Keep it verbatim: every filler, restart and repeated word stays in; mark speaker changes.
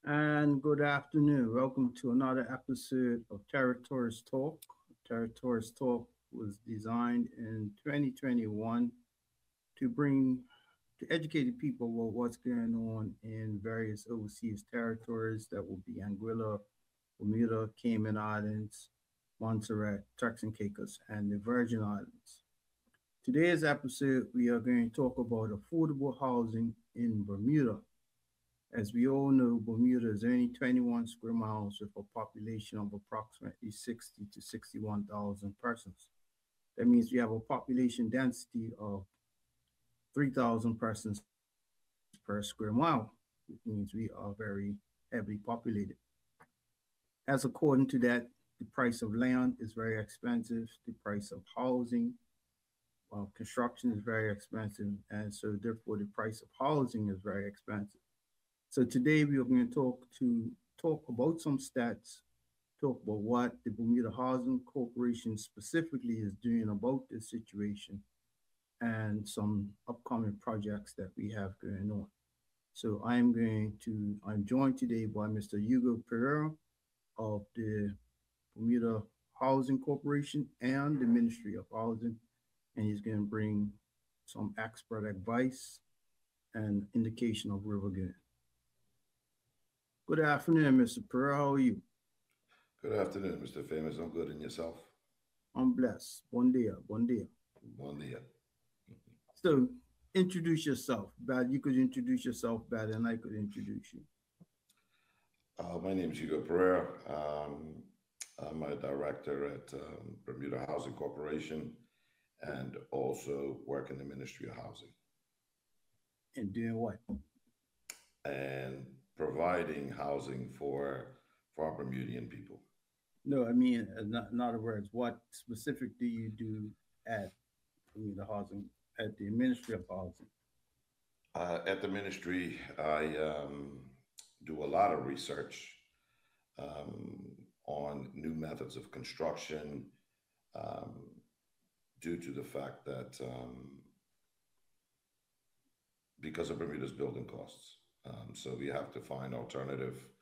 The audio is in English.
Speaker 1: And good afternoon. Welcome to another episode of Territories Talk. Territories Talk was designed in twenty twenty-one to bring to educate the people about what's going on in various overseas territories that will be Anguilla, Bermuda, Cayman Islands, Montserrat, Turks and Caicos, and the Virgin Islands. Today's episode, we are going to talk about affordable housing in Bermuda. As we all know, Bermuda is only twenty-one square miles with a population of approximately sixty to sixty-one thousand persons. That means we have a population density of three thousand persons per square mile, which means we are very heavily populated. As according to that, the price of land is very expensive, the price of housing, uh, construction is very expensive, and so therefore the price of housing is very expensive. So today we are going to talk to talk about some stats, talk about what the Bermuda Housing Corporation specifically is doing about this situation, and some upcoming projects that we have going on. So I'm going to I'm joined today by Mister Hugo Pereira of the Bermuda Housing Corporation and the Ministry of Housing, and he's going to bring some expert advice and indication of where we're going. Good afternoon, Mister Pereira. How are you?
Speaker 2: Good afternoon, Mister Famous. I'm good. And yourself?
Speaker 1: I'm blessed. Bon dia, bon dia.
Speaker 2: Bon dia.
Speaker 1: So, introduce yourself. Bad, you could introduce yourself better than I could introduce you.
Speaker 2: Uh, my name is Hugo Pereira. Um, I'm a director at um, Bermuda Housing Corporation and also work in the Ministry of Housing
Speaker 1: And doing what?
Speaker 2: and providing housing for, for our Bermudian people.
Speaker 1: No, I mean, uh, not, in other words, what specific do you do at I mean, the housing, at the Ministry of Housing?
Speaker 2: Uh, at the ministry, I um, do a lot of research um, on new methods of construction, um, due to the fact that um, because of Bermuda's building costs. Um, so we have to find alternative